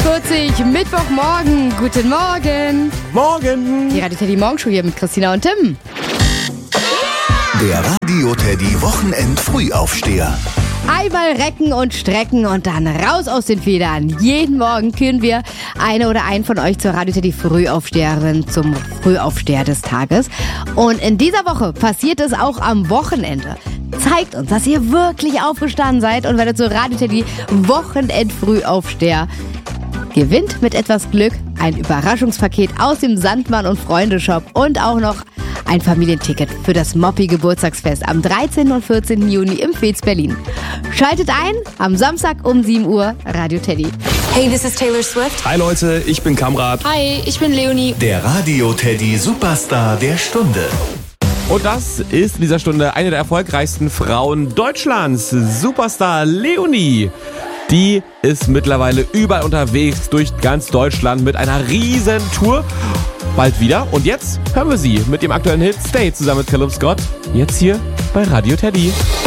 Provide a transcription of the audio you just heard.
8:40 Mittwochmorgen. Guten Morgen. Morgen. Die Radio Teddy Morgenshow hier mit Christina und Tim. Der Radio Teddy Wochenend Frühaufsteher. Einmal recken und strecken und dann raus aus den Federn. Jeden Morgen küren wir eine oder einen von euch zur Radio Teddy Frühaufsteherin zum Frühaufsteher des Tages. Und in dieser Woche passiert es auch am Wochenende. Zeigt uns, dass ihr wirklich aufgestanden seid und werdet zur Radio Teddy Wochenend Frühaufsteher. Gewinnt mit etwas Glück ein Überraschungspaket aus dem Sandmann und Freunde Shop und auch noch ein Familienticket für das Moppi Geburtstagsfest am 13. und 14. Juni im Fez Berlin. Schaltet ein am Samstag um 7 Uhr, Radio Teddy. Hey, this is Taylor Swift. Hi Leute, ich bin Kamrat. Hi, ich bin Leonie. Der Radio Teddy Superstar der Stunde. Und das ist in dieser Stunde eine der erfolgreichsten Frauen Deutschlands, Superstar Leonie. Die ist mittlerweile überall unterwegs durch ganz Deutschland mit einer riesen Tour. Bald wieder. Und jetzt hören wir sie mit dem aktuellen Hit Stay zusammen mit Caleb Scott. Jetzt hier bei Radio Teddy.